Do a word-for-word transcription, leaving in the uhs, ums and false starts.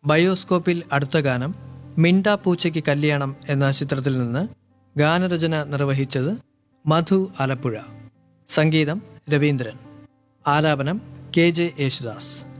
ബയോസ്കോപ്പിൽ അടുത്ത ഗാനം മിണ്ടാ പൂച്ചയ്ക്ക് കല്യാണം എന്ന ചിത്രത്തിൽ നിന്ന്. ഗാനരചന നിർവഹിച്ചത് മധു ആലപ്പുഴ. സംഗീതം രവീന്ദ്രൻ. ആലാപനം കെ ജെ യേശുദാസ്.